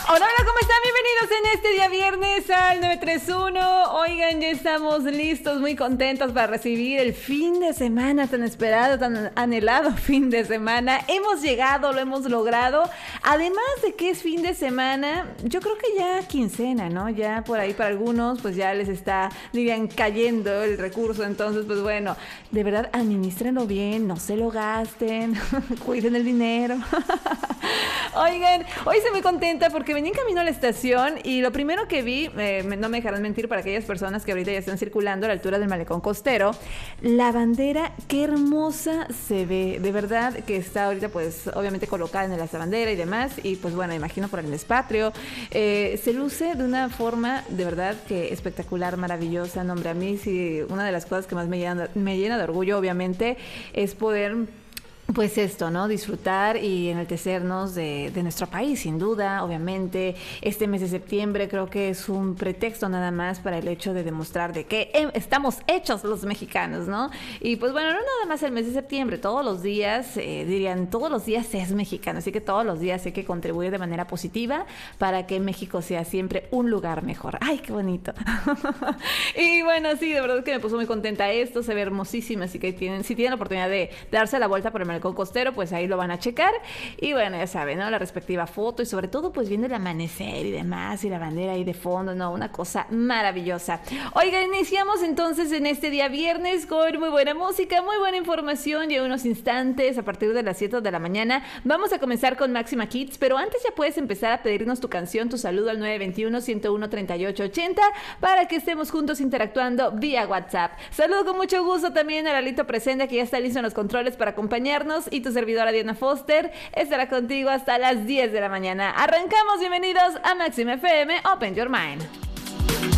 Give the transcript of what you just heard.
Hola, hola, ¿cómo están? Bienvenidos en este día viernes al 931. Oigan, ya estamos listos, muy contentos para recibir el fin de semana tan esperado, tan anhelado fin de semana. Hemos llegado, lo hemos logrado. Además de que es fin de semana, yo creo que ya quincena, ¿no? Ya por ahí para algunos, pues ya les está, dirían, cayendo el recurso. Entonces, pues bueno, de verdad, administrenlo bien, no se lo gasten, cuiden el dinero. Oigan, hoy estoy muy contenta porque venía en camino a la estación y lo primero que vi, no me dejarán mentir para aquellas personas que ahorita ya están circulando a la altura del malecón costero, la bandera, qué hermosa se ve, de verdad que está ahorita pues obviamente colocada en el bandera y demás, y pues bueno, imagino por el mes patrio, se luce de una forma de verdad que espectacular, maravillosa. No, hombre, a mí sí, una de las cosas que más me llena de orgullo obviamente es poder, pues esto, ¿no? Disfrutar y enaltecernos de nuestro país, sin duda, obviamente. Este mes de septiembre creo que es un pretexto nada más para el hecho de demostrar de que estamos hechos los mexicanos, ¿no? Y pues bueno, no nada más el mes de septiembre, todos los días, dirían, todos los días es mexicano, así que todos los días hay que contribuir de manera positiva para que México sea siempre un lugar mejor. ¡Ay, qué bonito! Y bueno, sí, de verdad que me puso muy contenta esto, se ve hermosísima, así que si tienen la oportunidad de darse la vuelta por el malecón costero, pues ahí lo van a checar. Y bueno, ya saben, ¿no? La respectiva foto y sobre todo pues viendo el amanecer y demás y la bandera ahí de fondo, ¿no? Una cosa maravillosa. Oigan, iniciamos entonces en este día viernes con muy buena música, muy buena información y en unos instantes a partir de las 7 de la mañana vamos a comenzar con Máxima Kids, pero antes ya puedes empezar a pedirnos tu canción, tu saludo al 921-101-3880 para que estemos juntos interactuando vía WhatsApp. Saludo con mucho gusto también a Lalito Presenda, que ya está listo en los controles para acompañarnos, y tu servidora Diana Foster estará contigo hasta las 10 de la mañana. Arrancamos, bienvenidos a Máxima FM Open Your Mind.